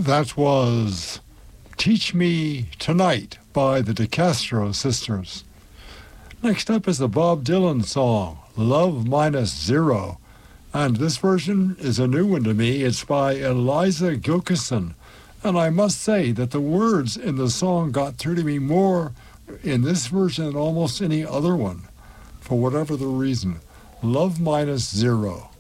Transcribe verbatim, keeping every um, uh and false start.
That was Teach Me Tonight by the DeCastro Sisters. Next up is the Bob Dylan song, Love Minus Zero. And this version is a new one to me. It's by Eliza Gilkison. And I must say that the words in the song got through to me more in this version than almost any other one, for whatever the reason. Love Minus Zero.